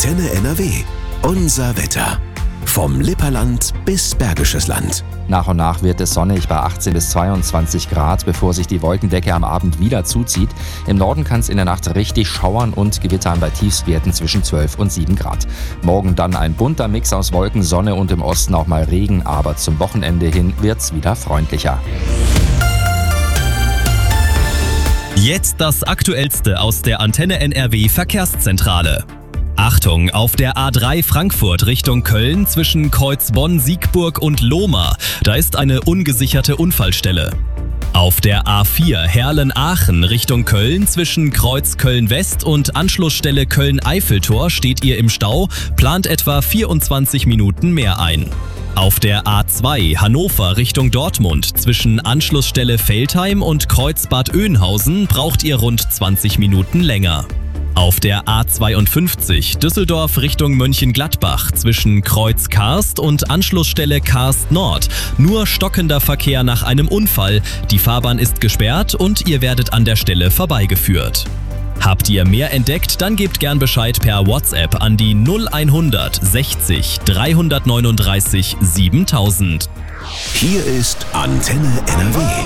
Antenne NRW. Unser Wetter. Vom Lipperland bis Bergisches Land. Nach und nach wird es sonnig bei 18 bis 22 Grad, bevor sich die Wolkendecke am Abend wieder zuzieht. Im Norden kann es in der Nacht richtig schauern und gewittern bei Tiefstwerten zwischen 12 und 7 Grad. Morgen dann ein bunter Mix aus Wolken, Sonne und im Osten auch mal Regen, aber zum Wochenende hin wird's wieder freundlicher. Jetzt das Aktuellste aus der Antenne NRW Verkehrszentrale. Achtung, auf der A3 Frankfurt Richtung Köln zwischen Kreuzbonn, Siegburg und Lohmar. Da ist eine ungesicherte Unfallstelle. Auf der A4 Herlen-Aachen Richtung Köln zwischen Kreuz Köln-West und Anschlussstelle Köln-Eiffeltor steht ihr im Stau, plant etwa 24 Minuten mehr ein. Auf der A2 Hannover Richtung Dortmund zwischen Anschlussstelle Veltheim und Kreuz Bad Oeynhausen braucht ihr rund 20 Minuten länger. Auf der A52 Düsseldorf Richtung Mönchengladbach zwischen Kreuz Karst und Anschlussstelle Karst Nord nur stockender Verkehr nach einem Unfall. Die Fahrbahn ist gesperrt und ihr werdet an der Stelle vorbeigeführt. Habt ihr mehr entdeckt, dann gebt gern Bescheid per WhatsApp an die 0100 60 339 7000. Hier ist Antenne NRW.